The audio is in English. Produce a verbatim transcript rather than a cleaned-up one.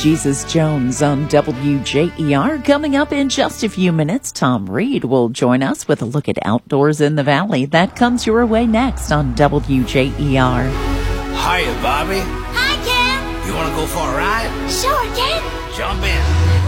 Jesus Jones on W J E R. Coming up in just a few minutes, Tom Reed will join us with a look at Outdoors in the Valley. That comes your way next on W J E R. Hiya, Bobby. Hi, Ken. You want to go for a ride? Sure, Ken. Jump in.